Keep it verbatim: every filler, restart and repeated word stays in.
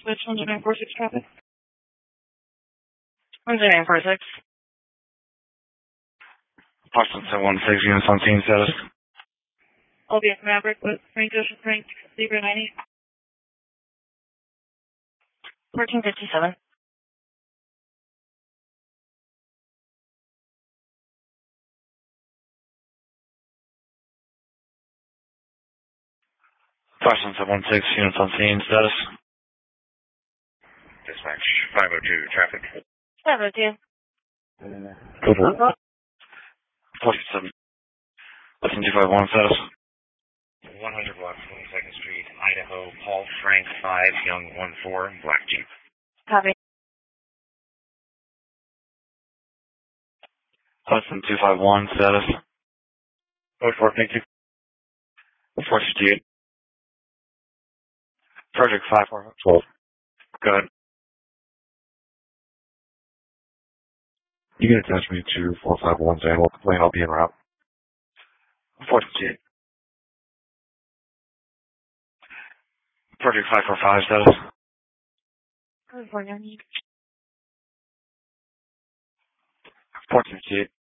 Switch one nine four six traffic. one nine four six. Boston seven one six, units on scene status. Albeit Maverick with Frank Ocean Frank, Zebra ninety. fourteen fifty-seven. Boston seven one six, units on scene status. Dispatch five oh two, traffic. five oh two. Good work. forty-seven. Boston two five one status. one hundred blocks, twenty-second Street, Idaho, Paul Frank five, Young one four, Black Jeep. Copy. Boston two five one status. oh four, thank you. four sixty-eight. Project five four twelve. Go ahead. You can attach me to four five one Animal Complaint. I'll be en route. four sixty-eight. Project five four five status. California. four sixty-eight.